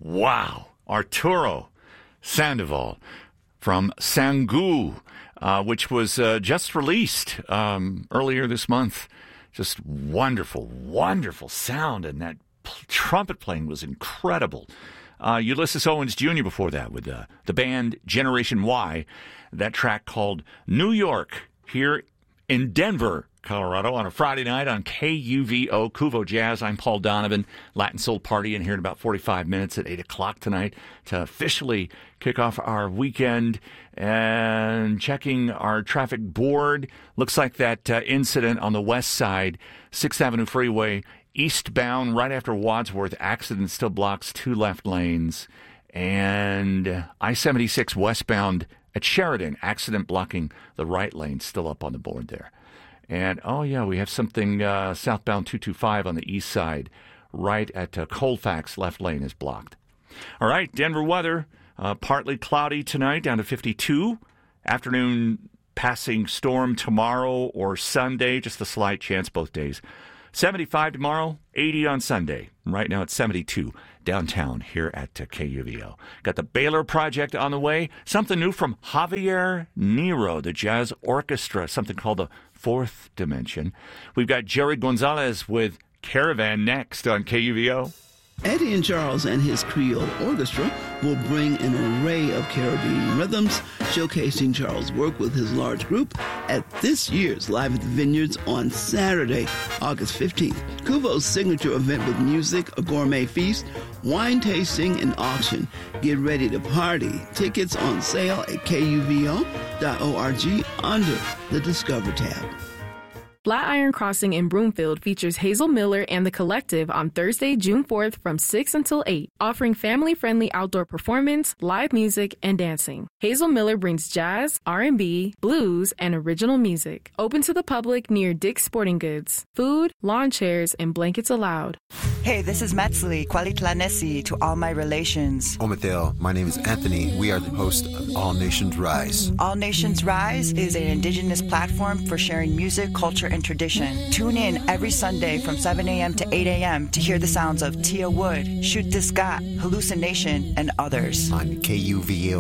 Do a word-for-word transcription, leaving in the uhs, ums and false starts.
Wow. Arturo Sandoval from Sangu, uh, which was uh, just released um, earlier this month. Just wonderful, wonderful sound, and that p- trumpet playing was incredible. Uh, Ulysses Owens Junior before that with uh, the band Generation Y, that track called New York here in Denver, Colorado, on a Friday night on K U V O, Kuvo Jazz. I'm Paul Donovan, Latin Soul Party, in here in about forty-five minutes at eight o'clock tonight to officially kick off our weekend. And checking our traffic board, looks like that uh, incident on the west side, sixth Avenue Freeway, eastbound, right after Wadsworth, accident still blocks two left lanes. And I seventy-six westbound at Sheridan, accident blocking the right lane, still up on the board there. And, oh, yeah, we have something uh, southbound two twenty-five on the east side, right at uh, Colfax, left lane is blocked. All right, Denver weather, uh, partly cloudy tonight, down to fifty-two. Afternoon passing storm tomorrow or Sunday, just a slight chance both days. seventy-five tomorrow, eighty on Sunday. Right now it's seventy-two downtown here at uh, K U V O. Got the Baylor Project on the way. Something new from Javier Nero, the jazz orchestra, something called the Fourth Dimension. We've got Jerry Gonzalez with Caravan next on K U V O. Eddie and Charles and his Creole Orchestra will bring an array of Caribbean rhythms, showcasing Charles' work with his large group at this year's Live at the Vineyards on Saturday, August fifteenth. Kuvo's signature event with music, a gourmet feast, wine tasting, and auction. Get ready to party. Tickets on sale at K U V O dot org under the Discover tab. Flatiron Crossing in Broomfield features Hazel Miller and the Collective on Thursday, June fourth from six until eight, offering family-friendly outdoor performance, live music, and dancing. Hazel Miller brings jazz, R and B, blues, and original music. Open to the public near Dick's Sporting Goods. Food, lawn chairs, and blankets allowed. Hey, this is Metzli, Kwalitlanesi to all my relations. Omathel, my name is Anthony. We are the host of All Nations Rise. All Nations Rise is an indigenous platform for sharing music, culture, and tradition. Tune in every Sunday from seven a.m. to eight a.m. to hear the sounds of Tia Wood, Shoot This Got, Hallucination, and others. On K U V O